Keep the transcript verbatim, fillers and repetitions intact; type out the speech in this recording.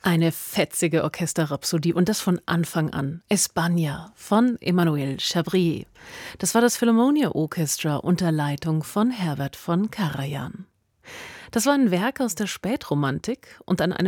Eine fetzige Orchesterrhapsodie und das von Anfang an. España von Emmanuel Chabrier. Das war das Philharmonia Orchestra unter Leitung von Herbert von Karajan. Das war ein Werk aus der Spätromantik und an einem